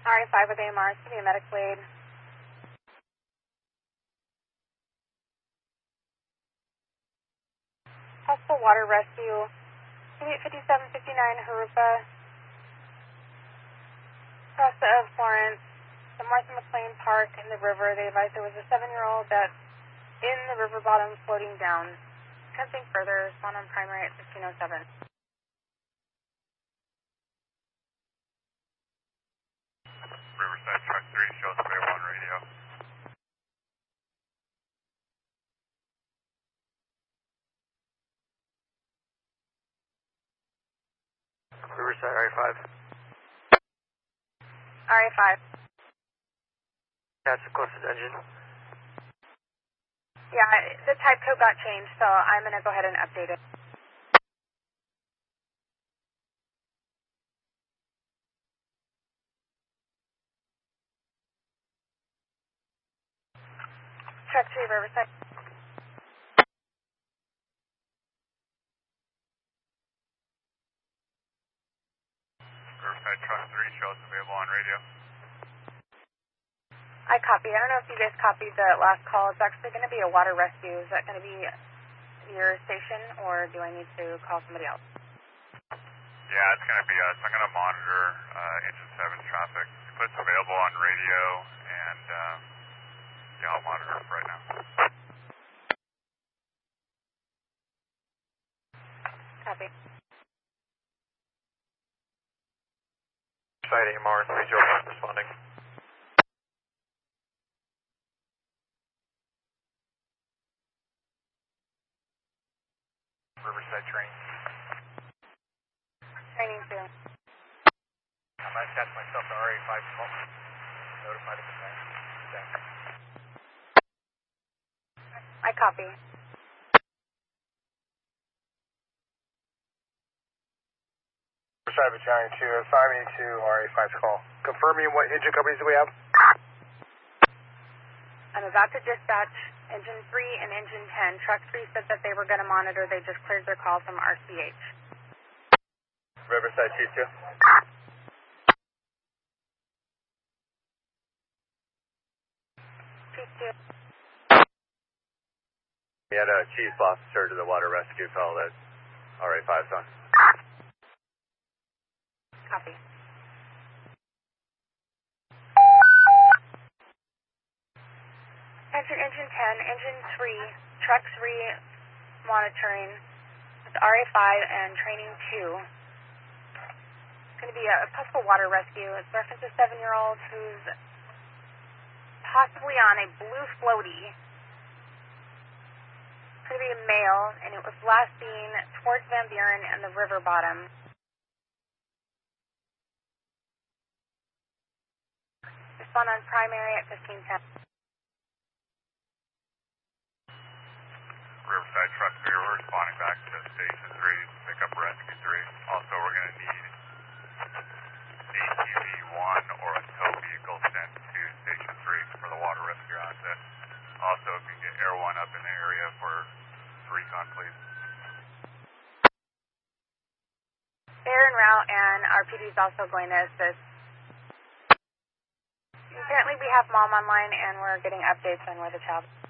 RA5 with AMR, give me a medical aid. Possible water rescue. Give me 5759 Harupa. Costa of Florence. The Martha McLean Park in the river. They advised there was a 7-year-old that's in the river bottom floating down. Nothing further. Respond on primary at 1507. Riverside Truck 3 shows available on radio. Riverside RA5. RA5. That's the closest engine. Yeah, the type code got changed, so I'm going to go ahead and update it. Truck 3, Riverside. Riverside Truck 3 shows available on radio. I copy. I don't know if you guys copied the last call. It's actually going to be a water rescue. Is that going to be your station, or do I need to call somebody else? Yeah, it's going to be us. I'm going to monitor engine 7 traffic. It's available on radio, and yeah, I'll monitor it right now. Copy. Side AMR 305 responding. Riverside train. Training 2. I might attach myself to RA5 call. Notify the command. I copy. Riverside Battalion 2, assign me to RA5's call. Confirming what engine companies do we have? I'm about to dispatch Engine 3 and Engine 10. Truck 3 said that they were going to monitor. They just cleared their call from RCH. Riverside Chief 2. Chief 2. We had a chief officer to the water rescue call that RA5's on. Copy. Enter Engine 10, Engine 3, Truck 3 monitoring with RA5 and Training 2. It's going to be a possible water rescue. It's reference a 7-year-old who's possibly on a blue floaty. It's going to be a male, and it was last seen towards Van Buren and the river bottom. Respond on primary at 1510. Riverside Truck 3, we're responding back to Station 3 to pick up Rescue 3. Also, we're going to need ATV-1 or a tow vehicle sent to Station 3 for the water rescue asset. Also, if you can get Air 1 up in the area for recon, please. They're en route, and RPD is also going to assist. Currently, we have Mom online, and we're getting updates on where the child is.